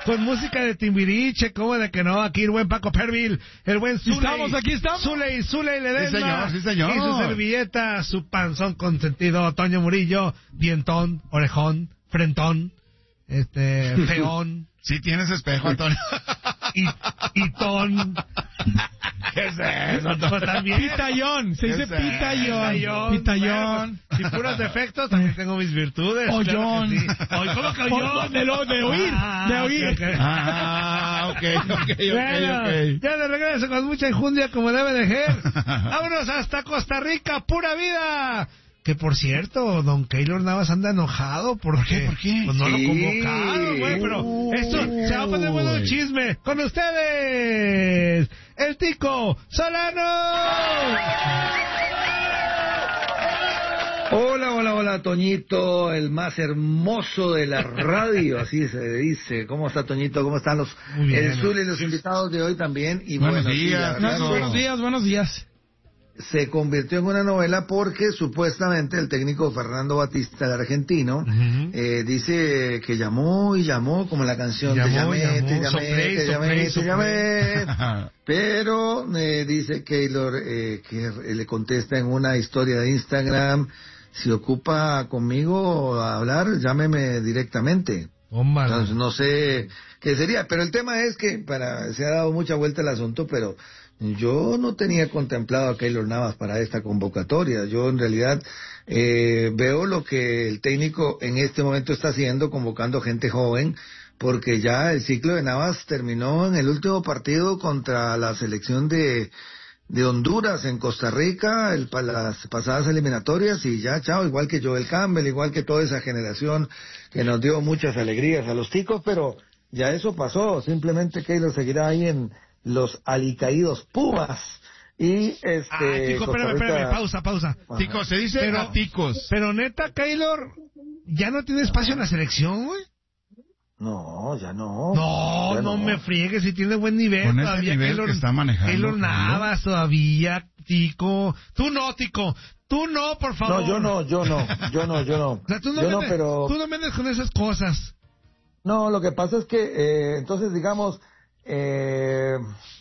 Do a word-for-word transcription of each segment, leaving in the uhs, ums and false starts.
con música de Timbiriche, ¿cómo de que no? Aquí el buen Paco Pervil, el buen Zuley. Estamos, aquí estamos. Zuley, Zuley Ledesma. Sí, señor, sí, señor. Y su servilleta, su panzón consentido, Toño Murillo, dientón, orejón, frentón, este, feón. Sí tienes espejo, Antonio. Y, y ton. ¿Qué es eso, Antonio? Pues también. Pitayón, se dice Ese, pitayón. Pitayón. Bueno, y puros defectos, también tengo mis virtudes. Ollón. Claro que sí. Oy, ¿cómo que ollón? De, lo, de oír, Ah, de oír. ok, ok. Ah, ok, ok, ok, Bueno, ok. ya de regreso con mucha injundia como debe de ser. Vámonos hasta Costa Rica, pura vida. Que por cierto, don Keylor Navas anda enojado porque ¿Por qué? ¿Por qué? pues no Sí. lo convocaron, güey, pero esto se va a poner bueno el chisme. Con ustedes, el Tico Solano. Hola, hola, hola, Toñito, el más hermoso de la radio, así se dice. ¿Cómo está, Toñito? ¿Cómo están los Muy bien. el Zul y los invitados de hoy también? Y Buenos bueno, sí, días, la verdad No, que buenos días, buenos días. se convirtió en una novela porque supuestamente el técnico Fernando Batista, el argentino, Ujú. eh, dice que llamó y llamó, como la canción, te Llamó, llamé, llamó, te llamé, soplé, te llamé, soplé, te soplé. llamé. Pero eh, dice Keylor eh, que le contesta en una historia de Instagram: si ocupa conmigo a hablar, llámeme directamente. Tómala. Entonces no sé qué sería, pero el tema es que para se ha dado mucha vuelta el asunto, pero yo no tenía contemplado a Keylor Navas para esta convocatoria. Yo en realidad eh, veo lo que el técnico en este momento está haciendo, convocando gente joven, porque ya el ciclo de Navas terminó en el último partido contra la selección de de Honduras en Costa Rica, el, para las pasadas eliminatorias, y ya, chao, igual que Joel Campbell, igual que toda esa generación que nos dio muchas alegrías a los ticos, pero ya eso pasó, simplemente Keylor seguirá ahí en los alicaídos Pumas, y este... Ah, Tico, Costa espérame, Rica- espérame, pausa, pausa. Ajá. Tico, se dice Pero- a ticos. Pero neta, Keylor, ¿ya no tiene espacio en la selección, güey? No, ya no. No, Ya no me friegues, si tiene buen nivel Con ese todavía. nivel Keylor, que está manejando, Keylor Julio. Navas todavía, Tico. Tú no, Tico. Tú no, por favor. No, yo no, yo no, yo no, yo no. O sea, tú no, yo no, vendes, pero... tú no vendes con esas cosas. No, lo que pasa es que, eh, entonces, digamos, eh,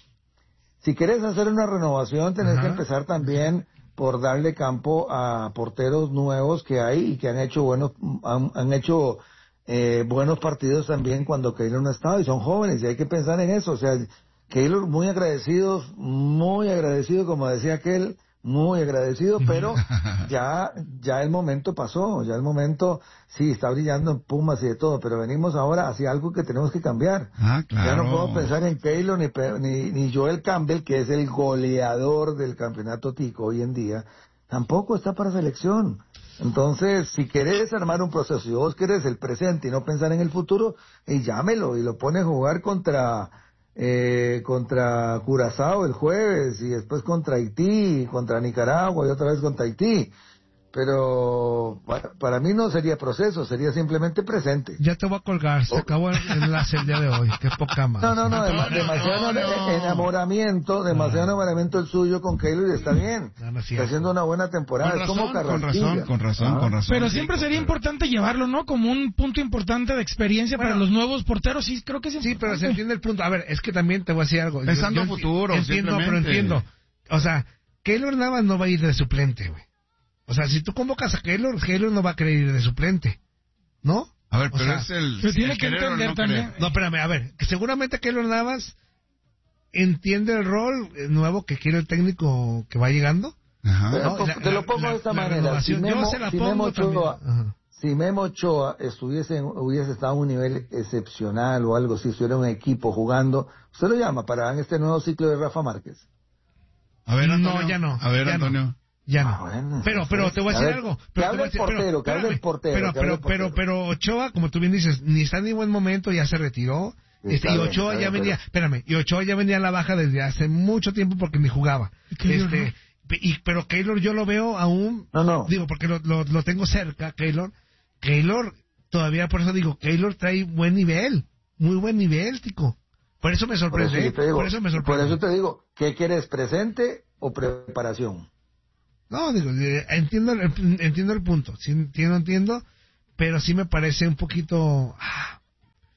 si quieres hacer una renovación, tenés Ajá. que empezar también por darle campo a porteros nuevos que hay y que han hecho buenos, han, han hecho eh, buenos partidos también cuando Keylor no estaba, y son jóvenes, y hay que pensar en eso. O sea, Keylor muy agradecidos, muy agradecido, como decía aquel, muy agradecido, pero ya ya el momento pasó, ya el momento, sí, está brillando en Pumas y de todo, pero venimos ahora hacia algo que tenemos que cambiar. Ah, claro. Ya no puedo pensar en Keylor ni, pe- ni, ni Joel Campbell, que es el goleador del campeonato tico hoy en día, tampoco está para selección. Entonces, si querés armar un proceso, si vos querés el presente y no pensar en el futuro, y llámelo y lo pone a jugar contra eh, contra Curazao el jueves, y después contra Haití, y contra Nicaragua y otra vez contra Haití. Pero para, para mí no sería proceso, sería simplemente presente. Ya te voy a colgar, se acabó el enlace el día de hoy. Qué poca más. No, no, no, dem- Antonio, demasiado Antonio. enamoramiento, demasiado enamoramiento el suyo con Keylor, y está bien. No, no es Está cierto. haciendo una buena temporada, Con es como razón, con Carrasquilla. razón, con razón, Ah. con razón. Pero Tico, siempre sería pero- importante llevarlo, ¿no? Como un punto importante de experiencia para Bueno. los nuevos porteros. Sí, creo que es Sí, pero se importante. entiende el punto. A ver, es que también te voy a decir algo. Yo- Pensando yo a enti- futuro, Entiendo, pero simplemente. entiendo. O sea, Keylor Navas no va a ir de suplente, güey. O sea, si tú convocas a Keylor, Keylor no va a querer ir de suplente. ¿No? A ver, O pero sea, es el... pero tiene el que querer o entender no también. querer. No, espérame, a ver. Que seguramente Keylor Navas entiende el rol eh, nuevo que quiere el técnico que va llegando. Ajá. Pero No, po- la- te lo la- pongo la- de esta la manera. Si renovación, yo Memo, se la si pongo Memo Ochoa, también. Ajá. si Memo Ochoa estuviese, en- hubiese estado a un nivel excepcional o algo, si estuviera un equipo jugando, usted lo llama para en este nuevo ciclo de Rafa Márquez. A ver, No, Antonio. ya no, A ver, ya no. Antonio. Ya no. Ah, bueno, pero, pero te voy a a decir ver, algo. que Pero te hable voy a el decir- portero, pero, que hable el espérame, portero, Pero, que hable pero, el pero, portero. pero Ochoa, como tú bien dices, ni está ni buen momento, ya se retiró. Sí, Este, está y bien, Ochoa está ya bien, venía, pero- espérame, y Ochoa ya venía a la baja desde hace mucho tiempo porque ni jugaba. Keylor, Este, y, pero Keylor yo lo veo aún, No, no. digo, porque lo, lo, lo tengo cerca, Keylor. Keylor, todavía por eso digo, Keylor trae buen nivel, muy buen nivel, tico. Por eso me Por eso, sorprende, yo te digo, por eso me por sorprende. eso te digo, ¿qué quieres, presente o preparación? No, digo, eh, entiendo el, entiendo el punto, sí entiendo, entiendo, pero sí me parece un poquito, ah,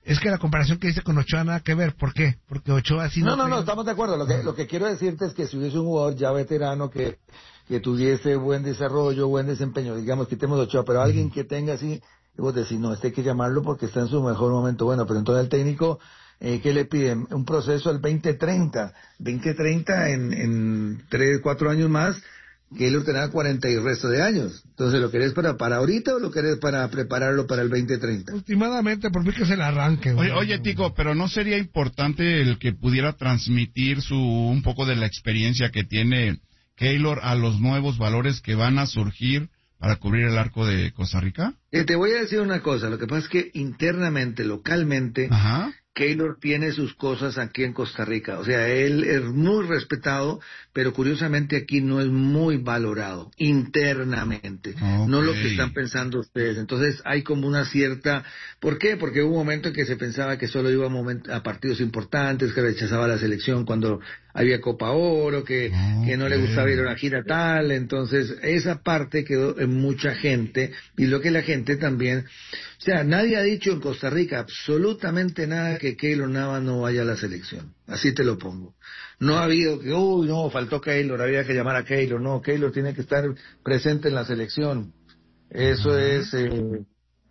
es que la comparación que hice con Ochoa nada que ver. ¿Por qué? Porque Ochoa sí No, no... no, no, estamos de acuerdo. Lo que, lo que quiero decirte es que si hubiese un jugador ya veterano que, que tuviese buen desarrollo, buen desempeño, digamos, quitemos Ochoa, pero alguien que tenga así, y vos decís, no, este hay que llamarlo porque está en su mejor momento. Bueno, pero entonces el técnico, eh, ¿qué le piden? Un proceso al veinte treinta. veinte treinta en, en tres, cuatro años más, que él tendrá cuarenta y el resto de años. Entonces, ¿lo querés para, para ahorita o lo querés para prepararlo para el veinte treinta? Últimamente, por mí que se le arranque. Oye, oye, Tico, pero ¿no sería importante el que pudiera transmitir su un poco de la experiencia que tiene Keylor a los nuevos valores que van a surgir para cubrir el arco de Costa Rica? Eh, te voy a decir una cosa, lo que pasa es que internamente, localmente, Ajá. Keylor tiene sus cosas aquí en Costa Rica. O sea, él es muy respetado, pero curiosamente aquí no es muy valorado internamente. Okay. No lo que están pensando ustedes. Entonces hay como una cierta... ¿Por qué? Porque hubo un momento en que se pensaba que solo iba a, moment... a partidos importantes, que rechazaba la selección cuando había Copa Oro, que, okay. que no le gustaba ir a una gira tal. Entonces esa parte quedó en mucha gente, y lo que la gente también... O sea, nadie ha dicho en Costa Rica absolutamente nada que Keylor Navas no vaya a la selección. Así te lo pongo. No ha habido que, uy, no, faltó Keylor, había que llamar a Keylor. No, Keylor tiene que estar presente en la selección. Eso uh-huh. es... Eh,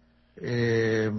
eh,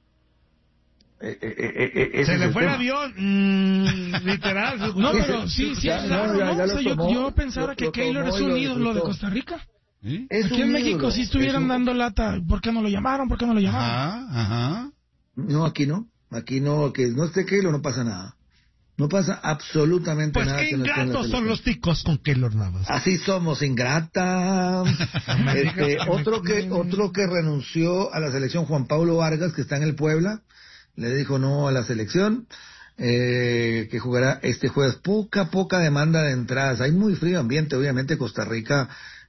eh, eh, eh, se le fue el avión, mm, literal. No, pero sí, sí, ya, claro, no, ya, ¿no? ya O sea, yo, tomó, yo pensara lo, que lo Keylor tomó, es un lo ídolo de disfrutó. Costa Rica. ¿Sí? Aquí en México sí estuvieran un... dando lata. ¿Por qué no lo llamaron? ¿Por qué no lo llamaron? Ajá, ajá. No, aquí no. Aquí no, que no esté Keylor no pasa nada. No pasa absolutamente pues nada. Pues qué que no ingratos son los ticos con Keylor Navas. Así somos, ingrata. este, otro que otro que renunció a la selección, Juan Pablo Vargas, que está en el Puebla, le dijo no a la selección, eh, que jugará este jueves. Poca, poca demanda de entradas. Hay muy frío ambiente, obviamente Costa Rica...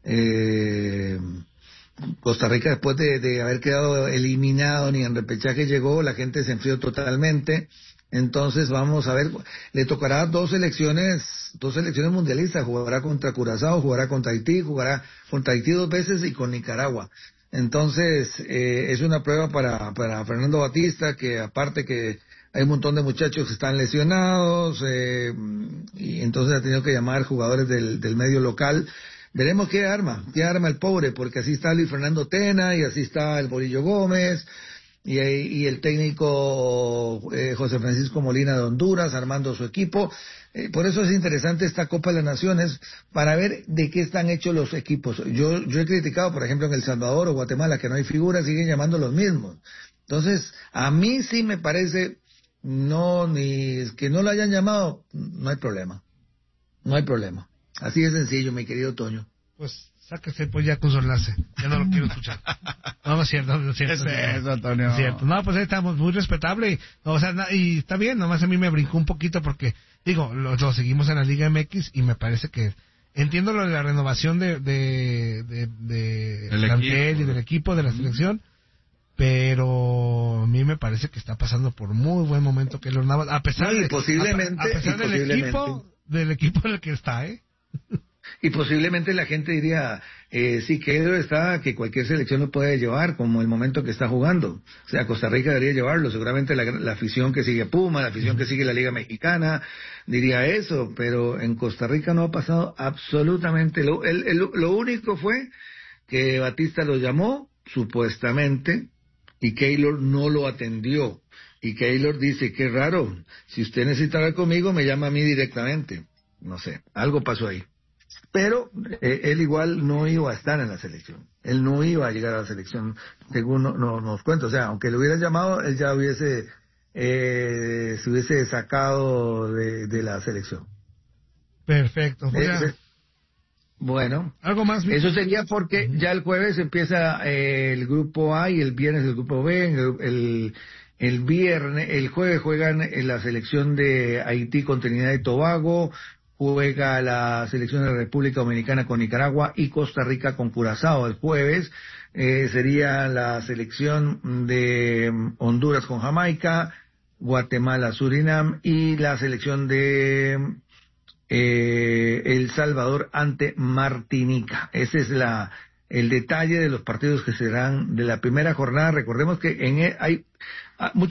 Eh, Costa Rica después de, de haber quedado eliminado ni en repechaje llegó, la gente se enfrió totalmente. Entonces vamos a ver, le tocará dos selecciones, dos selecciones mundialistas, jugará contra Curazao, jugará contra Haití, jugará contra Haití dos veces y con Nicaragua. Entonces eh, es una prueba para, para Fernando Batista, que aparte que hay un montón de muchachos que están lesionados, eh, y entonces ha tenido que llamar jugadores del, del medio local. Veremos qué arma, qué arma el pobre, porque así está Luis Fernando Tena y así está el Bolillo Gómez y, y el técnico eh, José Francisco Molina de Honduras armando su equipo. Eh, por eso es interesante esta Copa de las Naciones para ver de qué están hechos los equipos. Yo, yo he criticado, por ejemplo, en El Salvador o Guatemala que no hay figuras, siguen llamando los mismos. Entonces, a mí sí me parece, no, ni que no lo hayan llamado, no hay problema. No hay problema. Así de sencillo, mi querido Toño. Pues sáquese pues ya con su enlace. Ya no lo quiero escuchar. No, no es cierto, no es cierto. ¿Qué es eso, Antonio? No es cierto. No, pues ahí estamos, muy respetable. Y, o sea, na, y está bien, nomás a mí me brincó un poquito porque, digo, lo, lo seguimos en la Liga M X y me parece que entiendo lo de la renovación de, de, de, de el plantel y del equipo, de la selección, pero a mí me parece que está pasando por muy buen momento Keylor Navas, a pesar, no, de, posiblemente, a, a pesar del posiblemente. equipo, del equipo en el que está, ¿eh? Y posiblemente la gente diría, eh, sí, Keylor está, que cualquier selección lo puede llevar, como el momento que está jugando. O sea, Costa Rica debería llevarlo. Seguramente la, la afición que sigue Puma, la afición que sigue la Liga Mexicana, diría eso. Pero en Costa Rica no ha pasado absolutamente. Lo, el, el, lo único fue que Batista lo llamó, supuestamente, y Keylor no lo atendió. Y Keylor dice, qué raro, si usted necesita hablar conmigo, me llama a mí directamente. No sé, algo pasó ahí. Pero eh, él igual no iba a estar en la selección. Él no iba a llegar a la selección, según no, no, nos cuenta. O sea, aunque lo hubieran llamado, él ya hubiese, eh, se hubiese sacado de, de la selección. Perfecto. O sea, Ese, bueno, algo más. Eso sería porque uh-huh. ya el jueves empieza eh, el grupo A y el viernes el grupo B. El, el, el viernes, el jueves juegan en la selección de Haití con Trinidad y Tobago. Juega la selección de la República Dominicana con Nicaragua y Costa Rica con Curazao. El jueves eh, sería la selección de Honduras con Jamaica, Guatemala, Surinam y la selección de eh, El Salvador ante Martinica. Ese es la el detalle de los partidos que serán de la primera jornada. Recordemos que en el, hay muchos